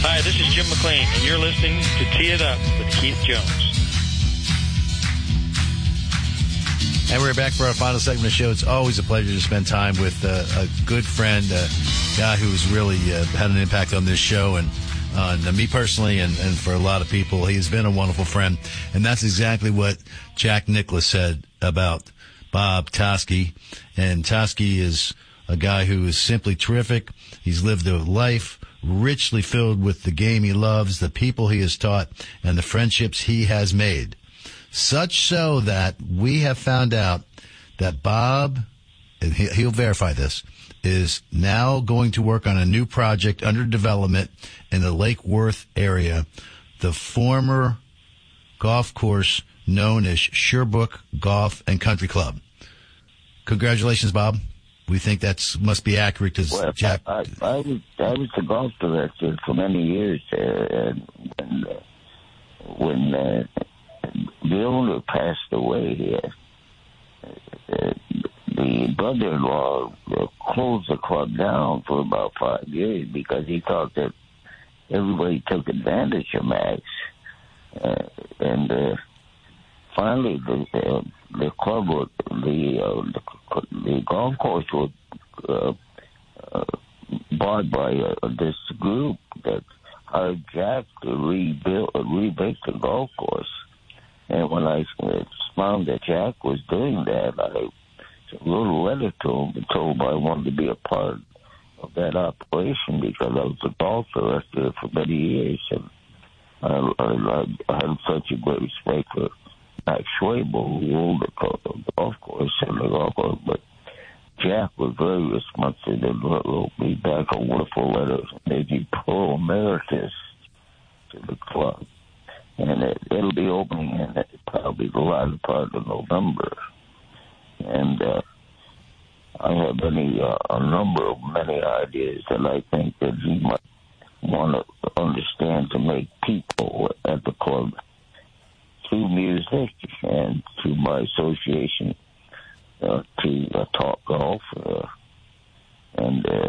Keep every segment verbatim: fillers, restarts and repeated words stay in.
Hi, this is Jim McLean, and you're listening to Tee It Up with Keith Jones. And we're back for our final segment of the show. It's always a pleasure to spend time with uh, a good friend, a guy who's really uh, had an impact on this show and on uh, me personally and, and for a lot of people. He's been a wonderful friend, and that's exactly what Jack Nicklaus said about Bob Toski. And Toski is a guy who is simply terrific. He's lived a life richly filled with the game he loves, the people he has taught, and the friendships he has made. Such so that we have found out that Bob, and he'll verify this, is now going to work on a new project under development in the Lake Worth area, the former golf course known as Sherbrooke Golf and Country Club. Congratulations, Bob. We think that's must be accurate because well, Jack. I, I, I was I was the golf director for many years, uh, and when uh, when uh, the owner passed away, uh, uh, the brother-in-law uh, closed the club down for about five years because he thought that everybody took advantage of Max, uh, and uh, finally the uh, the club, would, the, uh, the the golf course was uh, uh, bought by uh, this group that hired Jack to rebuild, uh, remake the golf course. And when I found that Jack was doing that, I sent a little letter to him and told him I wanted to be a part of that operation because I was a golf director for many years, and I, I, I had such a great respect for Max Schwabel, who owned the golf course and the golf course, but Jack was very responsive and wrote me back a wonderful letter, maybe pro emeritus to the club. And it, it'll be opening in probably the latter part of November. And uh, I have any uh, a number of many ideas that I think that he might want to understand to make people at the club through music and through my association uh, to uh, talk golf uh, and uh,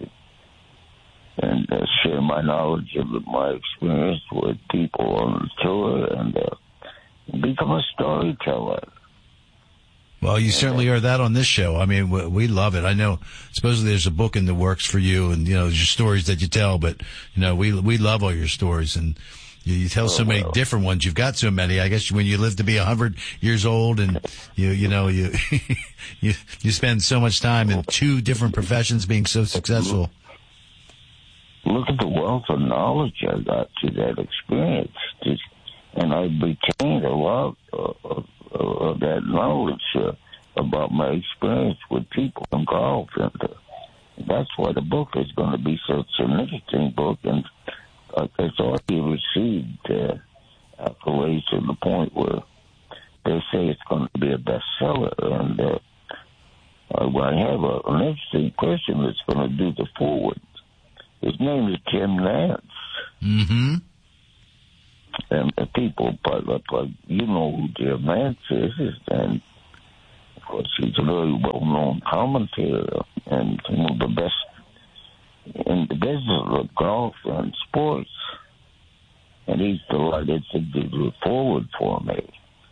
and uh, share my knowledge of my experience with people on the tour and uh, become a storyteller. Well, you certainly are that on this show. I mean, we, we love it. I know supposedly there's a book in the works for you and, you know, there's your stories that you tell, but, you know, we we love all your stories and you, you tell so many different ones. You've got so many. I guess when you live to be a hundred years old and you, you know, you, you, you spend so much time in two different professions being so successful. Look at the wealth of knowledge I got through that experience. Just, and I retained a lot of, of, of that knowledge uh, about my experience with people in golf. And uh, that's why the book is going to be such an interesting book. And uh, it's already received uh, accolades to the point where they say it's going to be a bestseller. And uh, I have a, an interesting person that's going to do the forward. His name is Jim Nance. Mm-hmm. And the people, but, but you know who Jim Nance is, and of course he's a very well-known commentator and one of the best in the business of golf and sports. And he's delighted to do the forward for me.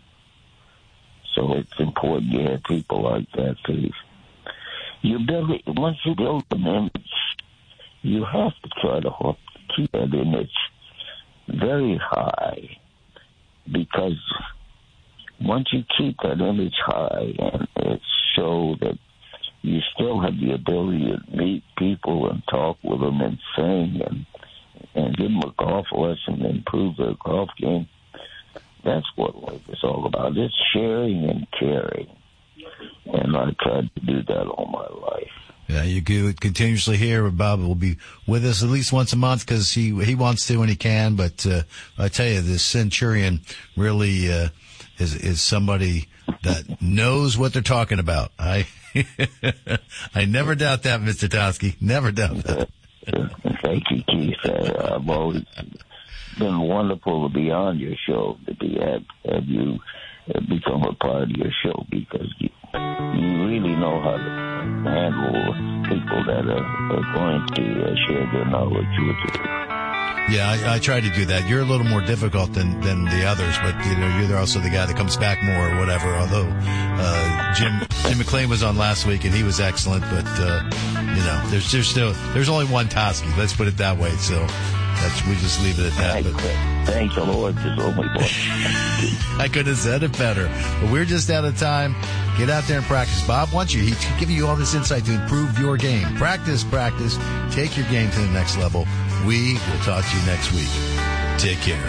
So it's important you have people like that too. You build it, once you build an image, you have to try to keep that image very high, because once you keep that image high and it shows that you still have the ability to meet people and talk with them and sing and, and give them a golf lesson and improve their golf game, that's what life is all about. It's sharing and caring. And I tried to do that all my life. Yeah, you do continuously hear Bob will be with us at least once a month because he he wants to and he can. But uh, I tell you, this Centurion really uh, is is somebody that knows what they're talking about. I I never doubt that, Mister Toski. Never doubt that. Thank you, Keith. Uh, I've always been wonderful to be on your show, to be have, have you become a part of your show, because you, you really know how to handle people that are, are going to uh, share their knowledge with you. Yeah, I, I try to do that. You're a little more difficult than, than the others, but you know, you're also the guy that comes back more or whatever. Although, uh, Jim, Jim McLean was on last week and he was excellent, but, uh, you know, there's, there's still, there's only one Toski. Let's put it that way. So that's, we just leave it at that. But, thank the Lord, there's only one. I couldn't have said it better, but we're just out of time. Get out there and practice. Bob wants you. He's giving you all this insight to improve your game. Practice, practice. Take your game to the next level. We will talk to you next week. Take care.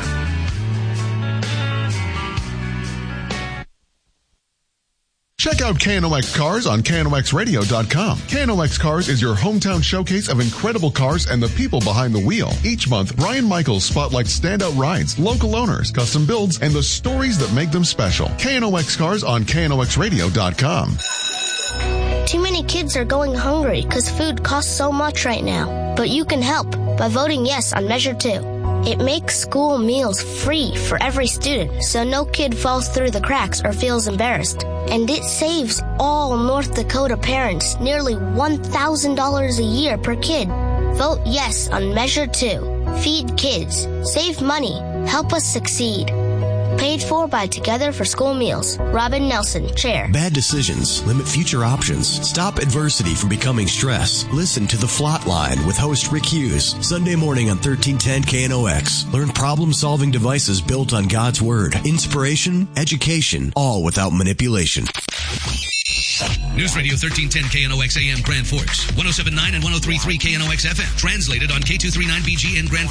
Check out K N O X Cars on K N O X radio dot com. K N O X Cars is your hometown showcase of incredible cars and the people behind the wheel. Each month, Brian Michaels spotlights standout rides, local owners, custom builds, and the stories that make them special. K N O X Cars on K N O X radio dot com. Too many kids are going hungry because food costs so much right now. But you can help by voting yes on Measure two. It makes school meals free for every student, so no kid falls through the cracks or feels embarrassed. And it saves all North Dakota parents nearly one thousand dollars a year per kid. Vote yes on Measure two. Feed kids. Save money. Help us succeed. Paid for by Together for School Meals. Robin Nelson, Chair. Bad decisions limit future options. Stop adversity from becoming stress. Listen to The Flat Line with host Rick Hughes. Sunday morning on thirteen ten K N O X. Learn problem-solving devices built on God's Word. Inspiration, education, all without manipulation. News Radio thirteen ten K N O X A M Grand Forks, one oh seven point nine and one oh three point three K N O X F M. Translated on K two thirty-nine B G in Grand Forks.